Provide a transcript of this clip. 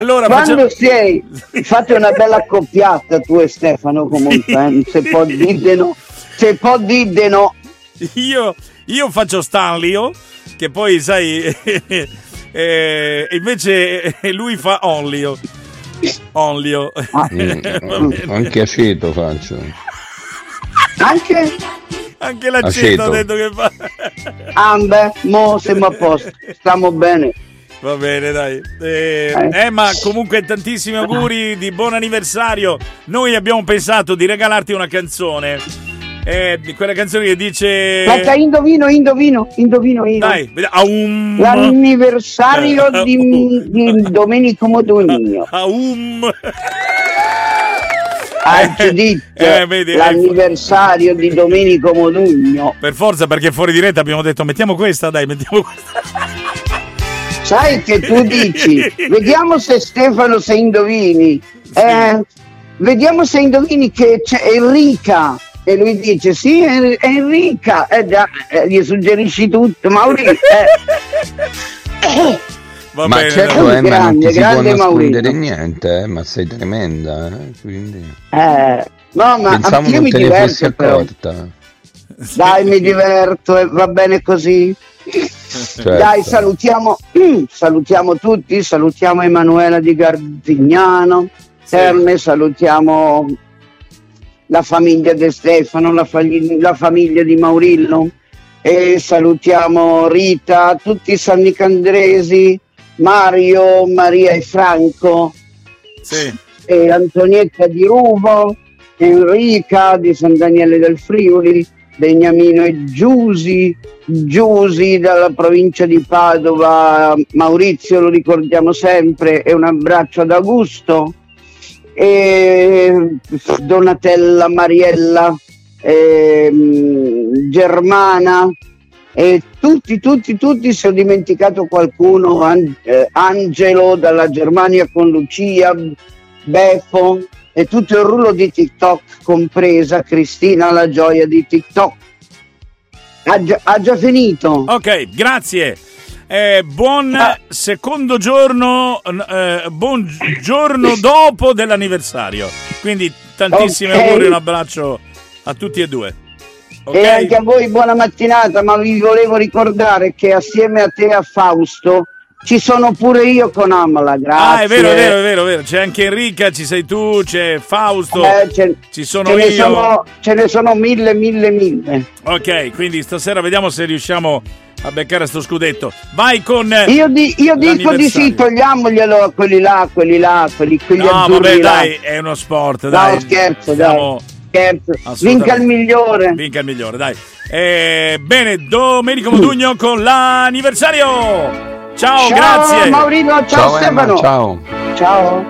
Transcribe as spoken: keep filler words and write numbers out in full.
Allora, quando facciamo... sei, fate una bella accoppiata tu e Stefano comunque, eh? Se può dire no, se può dire no. Io, io faccio Stanlio, che poi sai, eh, invece lui fa Onlio. Onlio. Ah. Mm, anche aceto faccio. Anche? Anche l'aceto ha detto che fa. Ah, beh, mo siamo a posto, stiamo bene. Va bene, dai. Eh, eh, ma comunque tantissimi auguri di buon anniversario. Noi abbiamo pensato di regalarti una canzone. Eh, quella canzone che dice... Aspetta, indovino, indovino, indovino io. Dai, aum. L'anniversario di, di Domenico Modugno. Aum. Al giudizio, eh, vedi, l'anniversario di Domenico Modugno. Per forza, perché fuori diretta abbiamo detto mettiamo questa, dai, mettiamo questa. Sai che tu dici, vediamo se Stefano se indovini. Eh, vediamo se indovini che c'è Enrica. E lui dice sì, è Enrica. Eh, già, eh, gli suggerisci tutto, Maurizio. Eh. Va ma bene, certo, eh, ma non ti si può nascondere niente, eh, ma sei tremenda, eh, quindi... Eh, no, ma pensavo io non mi te diverto, ne fossi accorta. Dai, mi diverto e va bene così. Certo. Dai, salutiamo, salutiamo tutti, salutiamo Emanuela di Garzignano, sì. Terme, salutiamo la famiglia di Stefano, la, fagli- la famiglia di Maurillo e salutiamo Rita, tutti i San Nicandresi, Mario, Maria e Franco, sì. E Antonietta di Ruvo, Enrica di San Daniele del Friuli, Beniamino e Giusi, Giusi dalla provincia di Padova, Maurizio lo ricordiamo sempre, e un abbraccio ad Augusto, e Donatella, Mariella, e Germana, e tutti, tutti, tutti, se ho dimenticato qualcuno, An- eh, Angelo dalla Germania con Lucia, Beffo e tutto il rullo di TikTok, compresa Cristina la gioia di TikTok. Ha già, ha già finito. Ok, grazie. Eh, buon ah. secondo giorno, eh, buon giorno dopo dell'anniversario. Quindi tantissimi okay. auguri, un abbraccio a tutti e due. Okay. E anche a voi buona mattinata, ma vi volevo ricordare che assieme a te e a Fausto ci sono pure io con Amala, grazie. Ah, è vero, è vero, è vero, è vero. C'è anche Enrica, ci sei tu, c'è Fausto, eh, c'è, ci sono ce io. Ne sono, ce ne sono mille, mille, mille. Ok, quindi stasera vediamo se riusciamo a beccare sto scudetto. Vai con Io, di, io dico di sì, togliamoglielo a quelli là, quelli là, quelli, quelli no, vabbè, là. Dai, è uno sport, dai. No, scherzo, Siamo... dai. Scherzo. Vinca il migliore. Vinca il migliore, dai. Eh, bene, Domenico Modugno con l'anniversario. Ciao, ciao grazie. Maurino, ciao, ciao Stefano. Emma, ciao. Ciao.